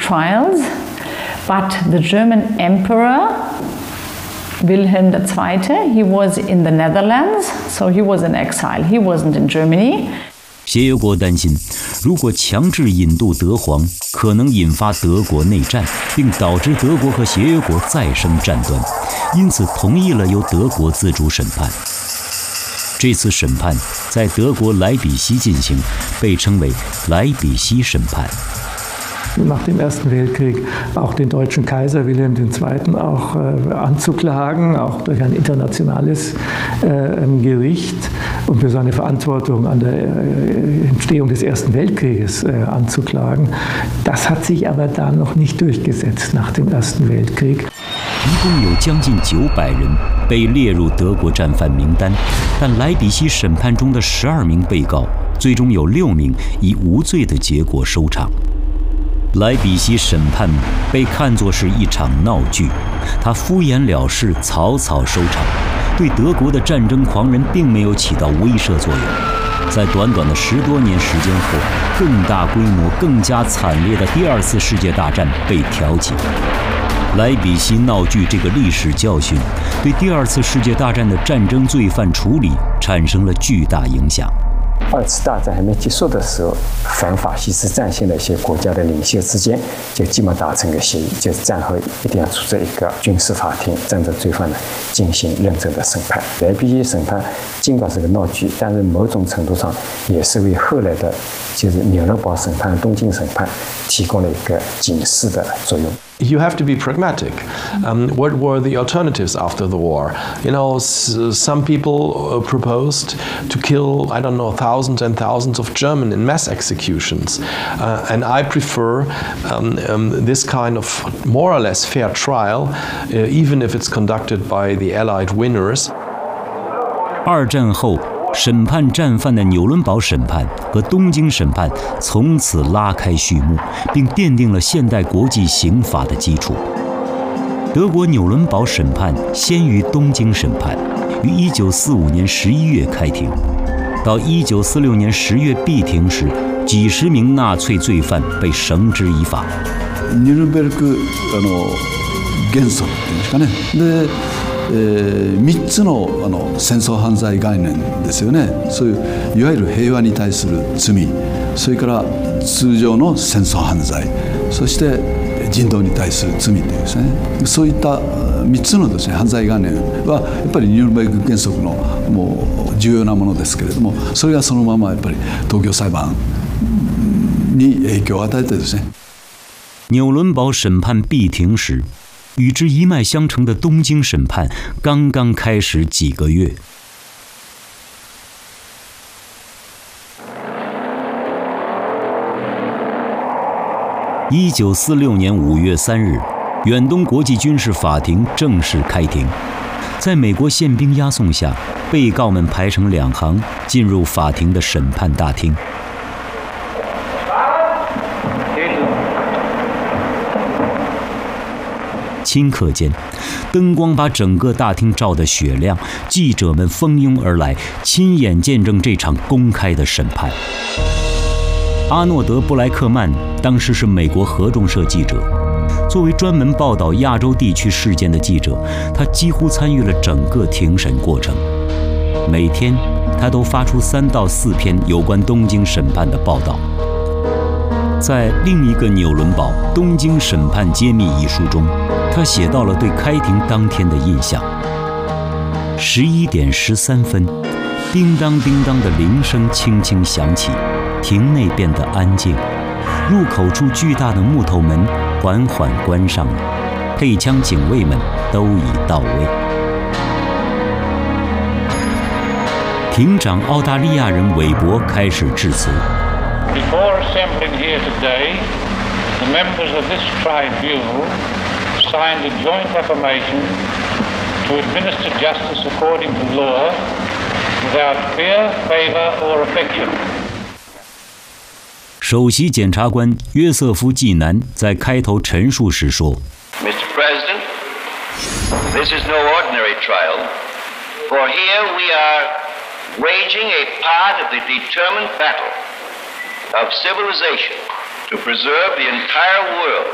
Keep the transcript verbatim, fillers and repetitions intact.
trials, but the German Emperor Wilhelm the Second, he was in the Netherlands, so he was in exile. He wasn't in Germany. 协约国担心，如果强制引渡德皇，可能引发德国内战，并导致德国和协约国再生战端，因此同意了由德国自主审判。这次审判在德国莱比锡进行，被称为莱比锡审判。 Nach dem Ersten Weltkrieg auch den deutschen Kaiser Wilhelm der Zweite auch äh, anzuklagen, auch durch ein internationales äh, Gericht und für seine Verantwortung an der äh, Entstehung des Ersten Weltkrieges äh, anzuklagen. Das hat sich aber da noch nicht durchgesetzt nach dem Ersten Weltkrieg. 一共有将近九百人被列入德国战犯名单，但莱比锡审判中的十二名被告，最终有六名以无罪的结果收场。莱比锡审判被看作是一场闹剧，它敷衍了事，草草收场，对德国的战争狂人并没有起到威慑作用。在短短的十多年时间后，更大规模、更加惨烈的第二次世界大战被挑起。莱比锡闹剧这个历史教训，对第二次世界大战的战争罪犯处理产生了巨大影响。 二次大战还没结束的时候，反法西斯战线的一些国家的领袖之间就基本达成个协议，就是战后一定要组织一个军事法庭，战争罪犯呢进行认真的审判。莱比锡审判尽管是个闹剧，但是某种程度上也是为后来的就是纽伦堡审判、东京审判提供了一个警示的作用。 You have to be pragmatic. Um, what were the alternatives after the war? You know, s- some people uh, proposed to kill, I don't know, thousands and thousands of Germans in mass executions. Uh, and I prefer um, um, this kind of more or less fair trial, uh, even if it's conducted by the Allied winners. 二战后，审判战犯的纽伦堡审判和东京审判从此拉开序幕，并奠定了现代国际刑法的基础。德国纽伦堡审判先于东京审判，于一九四五年十一月开庭。到一九四六年十月闭庭时，几十名纳粹罪犯被绳之以法。 ニュルンベルクあの原則っていうんですかね。でえー、みっつ の, あの戦争犯罪概念ですよね。そういういわゆる平和に対する罪、それから通常の戦争犯罪、そして人道に対する罪というですね、そういったみっつのですね犯罪概念はやっぱりニュルンベルク原則のもう重要なものですけれども、それがそのままやっぱり東京裁判に影響を与えてですね。 纽伦堡审判闭庭时，与之一脉相承的东京审判刚刚开始几个月。一九四六年五月三日，远东国际军事法庭正式开庭。在美国宪兵押送下，被告们排成两行进入法庭的审判大厅。顷刻间，灯光把整个大厅照得雪亮，记者们蜂拥而来，亲眼见证这场公开的审判。阿诺德·布莱克曼当时是美国合众社记者，作为专门报道亚洲地区事件的记者，他几乎参与了整个庭审过程。每天，他都发出三到四篇有关东京审判的报道。在另一个纽伦堡东京审判揭秘一书中，他写到了对开庭当天的印象。十一点十三分，叮当叮当的铃声轻轻响起，庭内变得安静。入口处巨大的木头门缓缓关上了，配枪警卫们都已到位。庭长澳大利亚人韦伯开始致辞。 Before assembling here today, the members of this tribunal signed a joint affirmation to administer justice according to law, without fear, favor, or affection. 首席检察官约瑟夫·季南在开头陈述时说 ：“Mister President, this is no ordinary trial, for here we are waging a part of the determined battle of civilization to preserve the entire world